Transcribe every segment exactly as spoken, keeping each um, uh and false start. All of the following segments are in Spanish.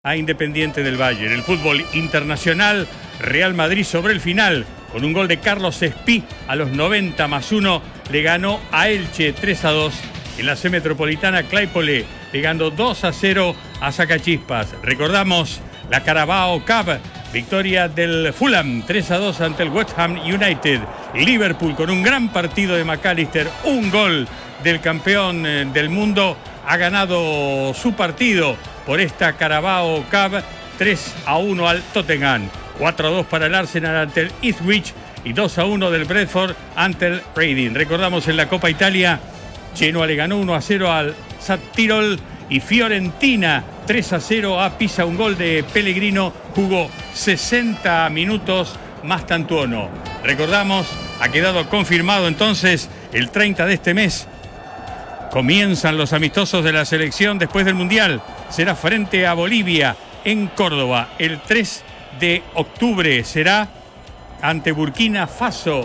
A Independiente del Valle. En el fútbol internacional, Real Madrid sobre el final, con un gol de Carlos Espí a los noventa más uno, le ganó a Elche tres a dos. En la C Metropolitana, Claypole le ganó dos a cero a Sacachispas. Recordamos la Carabao Cup, victoria del Fulham tres a dos ante el West Ham United. Liverpool con un gran partido de McAllister, un gol del campeón del mundo, ha ganado su partido por esta Carabao Cup tres a uno al Tottenham, cuatro a dos para el Arsenal ante el Ipswich y dos a uno del Brentford ante el Reading. Recordamos en la Copa Italia, Genoa le ganó uno a cero al Sat Tirol y Fiorentina tres a cero a Pisa, un gol de Pellegrino, jugó sesenta minutos más Tantuono. Recordamos, ha quedado confirmado entonces el treinta de este mes. Comienzan los amistosos de la selección después del Mundial. Será frente a Bolivia en Córdoba. El tres de octubre será ante Burkina Faso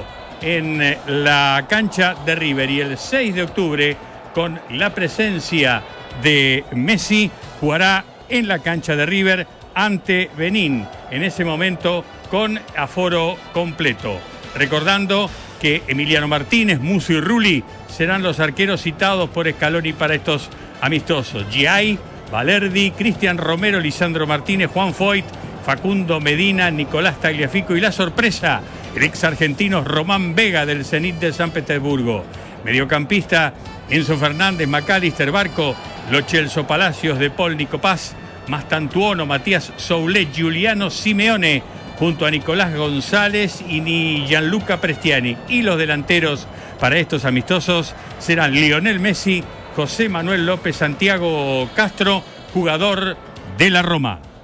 en la cancha de River. Y el seis de octubre, con la presencia de Messi, jugará en la cancha de River ante Benín. En ese momento con aforo completo. Recordando que Emiliano Martínez, Musso y Rulli serán los arqueros citados por Scaloni para estos amistosos. Giai, Valerdi, Cristian Romero, Lisandro Martínez, Juan Foyt, Facundo Medina, Nicolás Tagliafico y la sorpresa, el ex argentino Román Vega del Zenit de San Petersburgo. Mediocampista, Enzo Fernández, McAllister, Barco, Lo Celso Palacios, De Paul, Nicopaz, Mastantuono, Matías Soulet, Giuliano Simeone, junto a Nicolás González y Gianluca Prestiani. Y los delanteros para estos amistosos serán Lionel Messi, José Manuel López, Santiago Castro, jugador de la Roma.